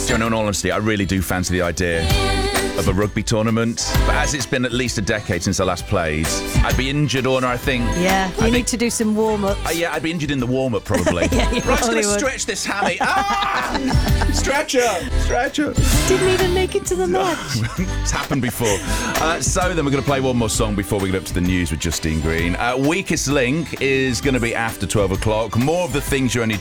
You know, in all honesty, I really do fancy the idea of a rugby tournament. But as it's been at least a decade since I last played, I'd be injured, Orna, I think. Yeah, you need to do some warm-ups. Yeah, I'd be injured in the warm-up, probably. Yeah, you right, just probably going to would. stretch this hammy. Stretcher. Didn't even make it to the match. It's happened before. So then we're going to play one more song before we get up to the news with Justine Green. Weakest Link is going to be after 12 o'clock. More of the things you only